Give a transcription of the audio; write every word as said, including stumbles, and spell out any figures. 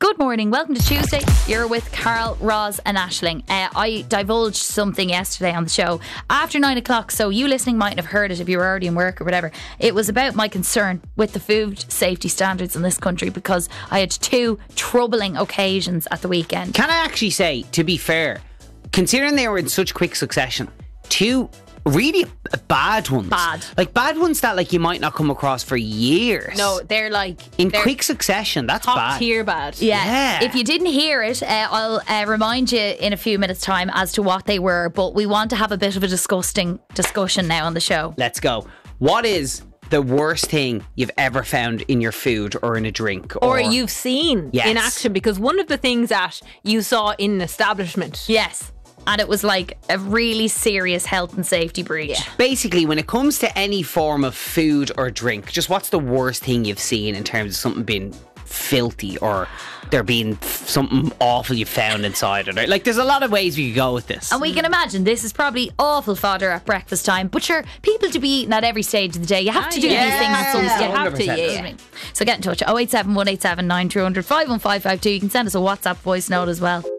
Good morning, welcome to Tuesday. You're with Carl, Roz and Aisling. Uh, I divulged something yesterday on the show after nine o'clock, so you listening mightn't have heard it if you were already in work or whatever. It was about my concern with the food safety standards in this country because I had two troubling occasions at the weekend. Can I actually say, to be fair, considering they were in such quick succession, two really bad ones. Bad. Like bad ones that like you might not come across for years. No, they're like in they're quick succession. That's top bad. tier bad. Yeah. Yeah. If you didn't hear it, uh, I'll uh, remind you in a few minutes' time as to what they were. But we want to have a bit of a disgusting discussion now on the show. Let's go. What is the worst thing you've ever found in your food or in a drink? Or, or you've seen Yes. in action? Because one of the things that you saw in an establishment. Yes. And it was like a really serious health and safety breach. Yeah. Basically, when it comes to any form of food or drink, just what's the worst thing you've seen in terms of something being filthy or there being something awful you found inside it? Like, there's a lot of ways we could go with this. And we can imagine this is probably awful fodder at breakfast time. But sure, people to be eating at every stage of the day. You have Ah, to do yeah. these things at some You stage. have to, yeah. Yeah. So get in touch. oh eight seven, one eight seven, nine two zero zero, five one five five two. You can send us a WhatsApp voice note as well.